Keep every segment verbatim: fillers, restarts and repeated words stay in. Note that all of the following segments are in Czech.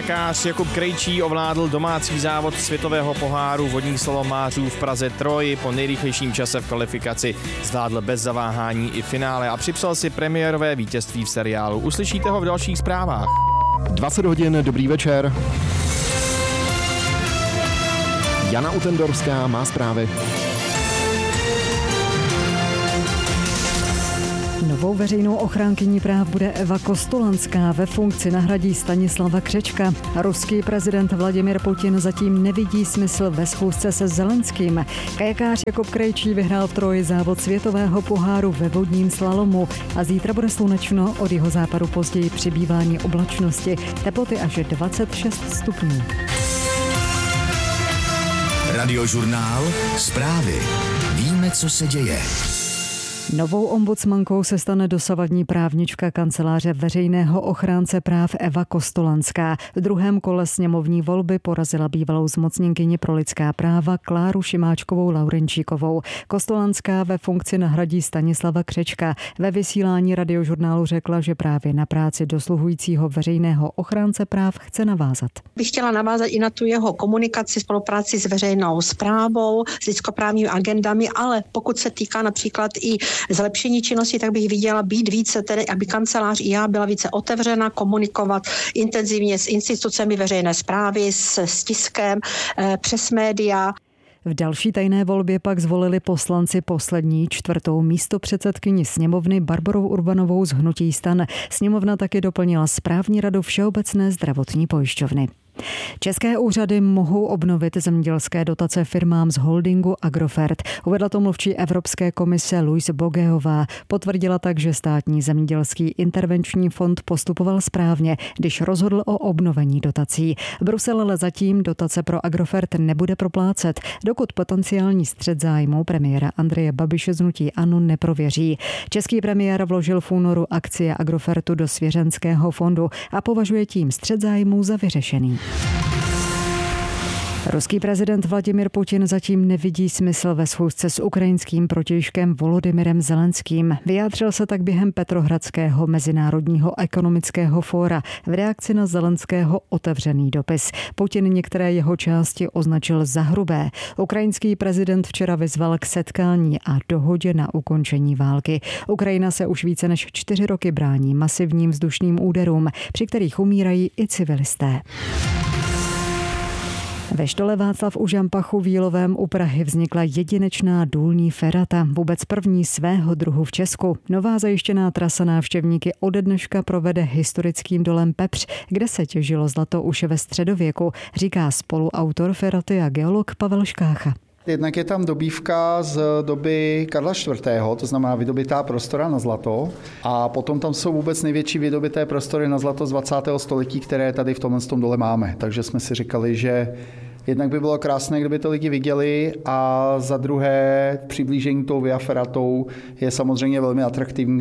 Kajakář Jakub Krejčí ovládl domácí závod světového poháru vodních slalomářů v Praze Troji. Po nejrychlejším čase v kvalifikaci zvládl bez zaváhání i finále a připsal si premiérové vítězství v seriálu. Uslyšíte ho v dalších zprávách. dvacet hodin, dobrý večer. Jana Utendorská má zprávy. Novou veřejnou ochránkyní práv bude Eva Kostolanská, ve funkci nahradí Stanislava Křečka. Ruský prezident Vladimir Putin zatím nevidí smysl ve schůzce se Zelenským. Kajakář Jakub Krejčí vyhrál v Troji závod světového poháru ve vodním slalomu a zítra bude slunečno, od jihozápadu později přibývání oblačnosti, teploty až dvacet šest stupňů. Radiožurnál, zprávy. Víme, co se děje. Novou ombudsmankou se stane dosavadní právnička kanceláře veřejného ochránce práv Eva Kostolanská. V druhém kole sněmovní volby porazila bývalou zmocněnkyni pro lidská práva Kláru Šimáčkovou Laurenčíkovou. Kostolanská ve funkci nahradí Stanislava Křečka. Ve vysílání Radiožurnálu řekla, že právě na práci dosluhujícího veřejného ochránce práv chce navázat. Bych chtěla navázat i na tu jeho komunikaci, spolupráci s veřejnou správou, s lidskoprávními agendami, ale pokud se týká například i zlepšení činnosti, tak bych viděla být více, tedy aby kancelář i já byla více otevřena, komunikovat intenzivně s institucemi veřejné správy, s, s tiskem, eh, přes média. V další tajné volbě pak zvolili poslanci poslední čtvrtou místopředsedkyni sněmovny Barborou Urbanovou z hnutí STAN. Sněmovna taky doplnila správní radu Všeobecné zdravotní pojišťovny. České úřady mohou obnovit zemědělské dotace firmám z holdingu Agrofert. Uvedla to mluvčí Evropské komise Louise Bogeová. Potvrdila tak, že státní zemědělský intervenční fond postupoval správně, když rozhodl o obnovení dotací. Brusel ale zatím dotace pro Agrofert nebude proplácet, dokud potenciální střet zájmů premiéra Andreje Babiše z hnutí ANO neprověří. Český premiér vložil v únoru akcie Agrofertu do svěřenského fondu a považuje tím střet zájmů za vyřešený. Ruský prezident Vladimir Putin zatím nevidí smysl ve schůzce s ukrajinským protějškem Volodymyrem Zelenským. Vyjádřil se tak během Petrohradského mezinárodního ekonomického fóra v reakci na Zelenského otevřený dopis. Putin některé jeho části označil za hrubé. Ukrajinský prezident včera vyzval k setkání a dohodě na ukončení války. Ukrajina se už více než čtyři roky brání masivním vzdušným úderům, při kterých umírají i civilisté. Ve štole Václav u Žampachu v Jílovém u Prahy vznikla jedinečná důlní ferata, vůbec první svého druhu v Česku. Nová zajištěná trasa návštěvníky ode dneška provede historickým dolem Pepř, kde se těžilo zlato už ve středověku, říká spoluautor feraty a geolog Pavel Škácha. Jednak je tam dobývka z doby Karla čtvrtého, to znamená vydobitá prostora na zlato. A potom tam jsou vůbec největší vydobité prostory na zlato z dvacátého století, které tady v tomhle tom dole máme. Takže jsme si říkali, že jednak by bylo krásné, kdyby to lidi viděli, a za druhé přiblížení tou Via Ferratou je samozřejmě velmi atraktivní.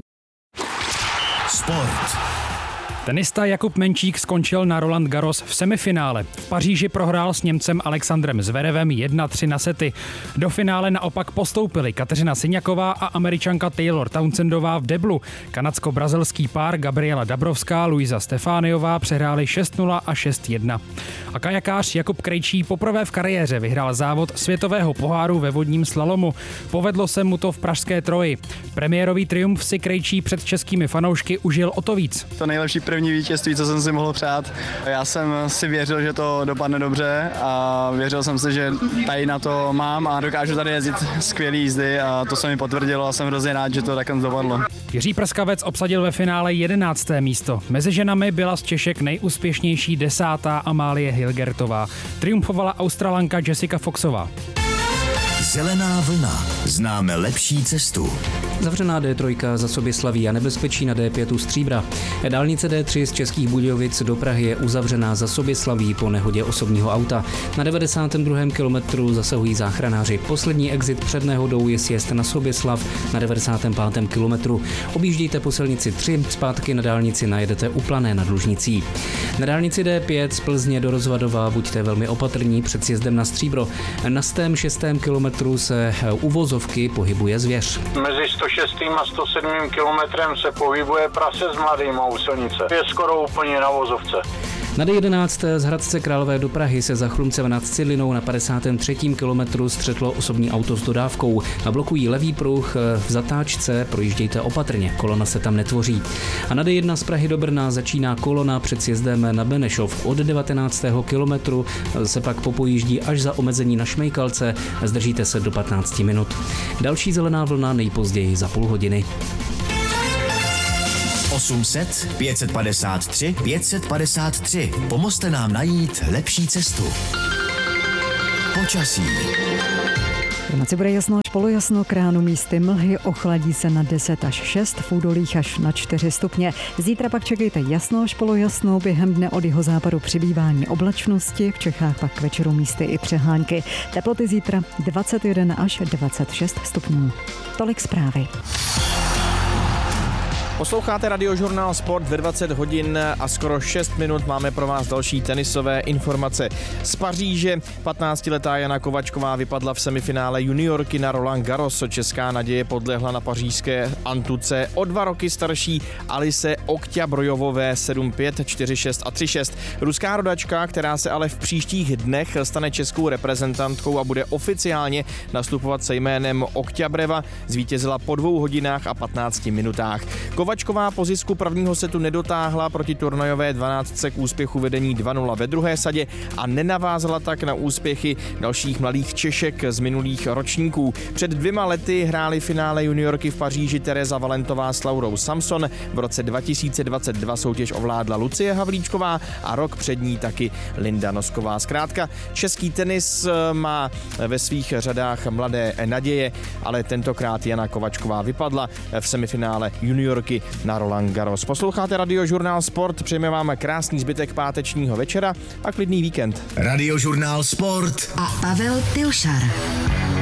Sport. Tenista Jakub Menčík skončil na Roland Garros v semifinále. V Paříži prohrál s Němcem Alexandrem Zverevem jedna tři na sety. Do finále naopak postoupili Kateřina Syňaková a Američanka Taylor Townsendová v deblu. Kanadsko-brazilský pár Gabriela Dabrovská, Luisa Stefániová přehráli šest nula a šest jedna. A kajakář Jakub Krejčí poprvé v kariéře vyhrál závod světového poháru ve vodním slalomu. Povedlo se mu to v pražské Troji. Premiérový triumf si Krejčí před českými fanoušky užil o to víc. To nejlepší první vítězství, co jsem si mohl přát. Já jsem si věřil, že to dopadne dobře a věřil jsem si, že tady na to mám a dokážu tady jezdit skvělý jízdy a to se mi potvrdilo a jsem hrozně rád, že to takhle dopadlo. Jiří Prskavec obsadil ve finále jedenácté místo. Mezi ženami byla z Češek nejúspěšnější desátá Amálie Hilgertová. Triumfovala Australanka Jessica Foxová. Zelená vlna. Známe lepší cestu. Zavřená D tři za Soběslaví a nebezpečí na D pět u Stříbra. Dálnice D tři z Českých Budějovic do Prahy je uzavřená za Soběslaví po nehodě osobního auta. Na devadesátém druhém kilometru zasahují záchranáři. Poslední exit před nehodou je sjezd na Soběslav na devadesátém pátém kilometru. Objíždíte po silnici tři, zpátky na dálnici najedete u Plané nad Lužnicí. Na dálnici D pět z Plzně do Rozvadova buďte velmi opatrní před sjezdem na Stříbro. Na stém šestém kilometru se u vozovky pohybuje zvěř. Mezi sto šestým a sto sedmým kilometrem se pohybuje prase s mladým u silnice. Je skoro úplně na vozovce. Na D jedenáct z Hradce Králové do Prahy se za Chlumcem nad Cidlinou na padesátém třetím kilometru střetlo osobní auto s dodávkou. Blokují levý pruh v zatáčce, projíždějte opatrně, kolona se tam netvoří. A na D jedna z Prahy do Brna začíná kolona před sjezdem na Benešov. Od devatenáctého kilometru se pak popojíždí až za omezení na Šmejkalce, zdržíte se do patnácti minut. Další zelená vlna nejpozději za půl hodiny. osm set pět padesát tři pět padesát tři. Pomozte nám najít lepší cestu. Počasí. V noci bude jasno až polojasno, k ránu místy mlhy, ochladí se na deset až šest, v údolích až na čtyři stupně. Zítra pak čekejte jasno až polojasno, během dne od jihozápadu přibývání oblačnosti, v Čechách pak k večeru místy i přehánky. Teploty zítra dvacet jedna až dvacet šest stupňů. Tolik zprávy. Posloucháte Radiožurnál Sport ve dvacet hodin a skoro šest minut máme pro vás další tenisové informace. Z Paříže patnáctiletá Jana Kovačková vypadla v semifinále juniorky na Roland Garros. Česká naděje podlehla na pařížské Antuce o dva roky starší Alice Okťabrojovové sedm pět, čtyři šest a tři šest. Ruská rodačka, která se ale v příštích dnech stane českou reprezentantkou a bude oficiálně nastupovat se jménem Okťabreva, zvítězila po dvou hodinách a patnácti minutách. Kovačková po zisku prvního setu nedotáhla proti turnajové dvanáctce k úspěchu vedení dva nula ve druhé sadě a nenavázala tak na úspěchy dalších mladých Češek z minulých ročníků. Před dvěma lety hráli finále juniorky v Paříži Tereza Valentová s Laurou Samson. V roce dva tisíce dvacet dva soutěž ovládla Lucie Havlíčková a rok před ní taky Linda Nosková. Zkrátka, český tenis má ve svých řadách mladé naděje, ale tentokrát Jana Kovačková vypadla v semifinále juniorky na Roland Garros. Posloucháte Radiožurnál Sport, přejeme vám krásný zbytek pátečního večera a klidný víkend. Radiožurnál Sport a Pavel Pilšar.